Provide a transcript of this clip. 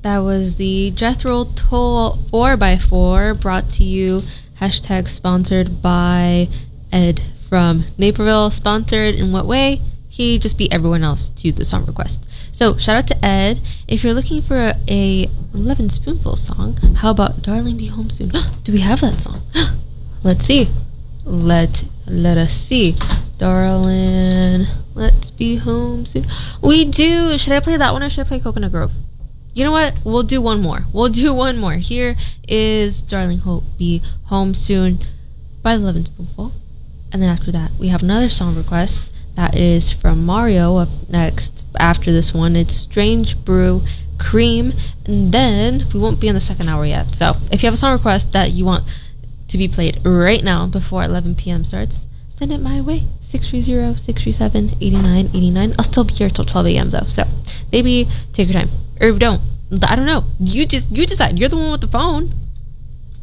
That was the Jethro Tull 4x4 brought to you, hashtag sponsored by Ed from Naperville. Sponsored in what way? He just beat everyone else to the song request. So shout out to Ed. If you're looking for a 11 Spoonful song, how about Darling Be Home Soon? Do we have that song? Let's see. Let us see. Darling, let's be home soon. We do. Should I play that one or should I play Coconut Grove? You know what? We'll do one more. Here is Darling Be Home Soon by the 11 Spoonful. And then after that, we have another song request. That is from Mario up next after this one. It's Strange Brew Cream. And then we won't be in the second hour yet. So if you have a song request that you want to be played right now before 11 p.m. starts, send it my way. 630-637-8989. I'll still be here till 12 a.m. though. So maybe take your time. Or don't. I don't know. You decide. You're the one with the phone.